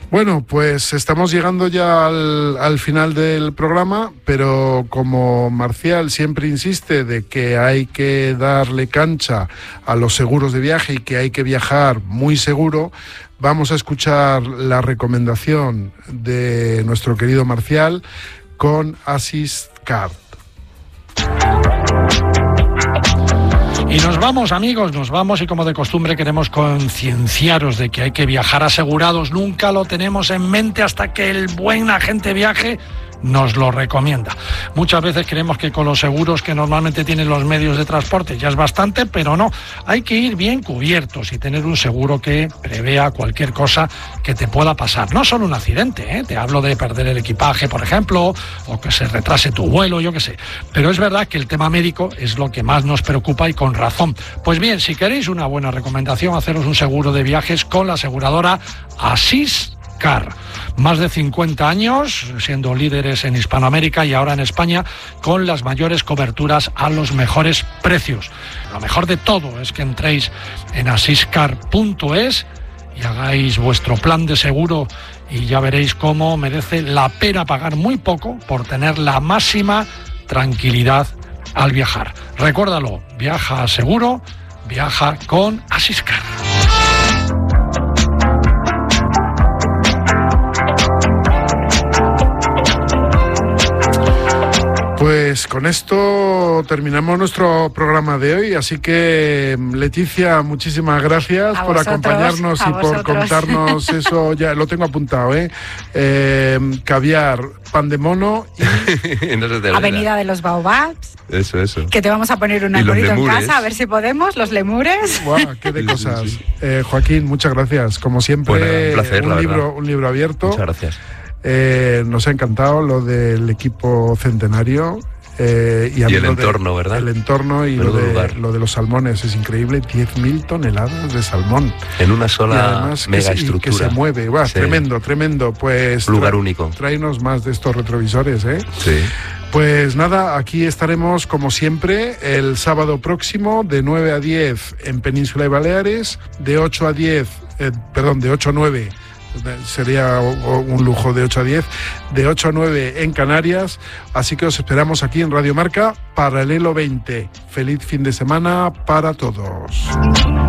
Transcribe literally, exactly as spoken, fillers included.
Bueno, pues estamos llegando ya al, al final del programa, pero como Marcial siempre insiste de que hay que darle cancha a los seguros de viaje y que hay que viajar muy seguro, vamos a escuchar la recomendación de nuestro querido Marcial con Assist Card. Y nos vamos, amigos, nos vamos y como de costumbre queremos concienciaros de que hay que viajar asegurados. Nunca lo tenemos en mente hasta que el buen agente viaje nos lo recomienda. Muchas veces creemos que con los seguros que normalmente tienen los medios de transporte ya es bastante, pero no. Hay que ir bien cubiertos y tener un seguro que prevea cualquier cosa que te pueda pasar. No solo un accidente, ¿eh? Te hablo de perder el equipaje, por ejemplo, o que se retrase tu vuelo, yo qué sé. Pero es verdad que el tema médico es lo que más nos preocupa y con razón. Pues bien, si queréis una buena recomendación, haceros un seguro de viajes con la aseguradora Assist Car. Más de cincuenta años siendo líderes en Hispanoamérica y ahora en España con las mayores coberturas a los mejores precios. Lo mejor de todo es que entréis en assist car punto es y hagáis vuestro plan de seguro y ya veréis cómo merece la pena pagar muy poco por tener la máxima tranquilidad al viajar. Recuérdalo, viaja seguro, viaja con Assist Car. Pues con esto terminamos nuestro programa de hoy, así que Leticia, muchísimas gracias a por vosotros, acompañarnos y vosotros. por contarnos eso, ya lo tengo apuntado, ¿eh? eh caviar, pan de mono y... no se te Avenida de los Baobabs. Eso, eso. Que te vamos a poner un arbolito en casa, a ver si podemos, los lemures. Buah, qué de cosas. Sí, sí, sí. Eh, Joaquín, muchas gracias. Como siempre, bueno, un placer, un la libro, verdad. un libro abierto. Muchas gracias. Eh, nos ha encantado lo del equipo centenario. Eh, y, y el entorno, de, ¿verdad? El entorno y lo de, lo de los salmones es increíble. diez mil toneladas de salmón. En una sola además, mega que se, estructura. que se mueve. Buah, sí. Tremendo, tremendo. Pues lugar único. Tráenos más de estos retrovisores, ¿eh? Sí. Pues nada, aquí estaremos como siempre el sábado próximo de nueve a diez en Península y Baleares, de ocho a diez, eh, perdón, de ocho a nueve. Sería un lujo de ocho a diez, de ocho a nueve en Canarias, así que os esperamos aquí en Radio Marca, Paralelo veinte. Feliz fin de semana para todos.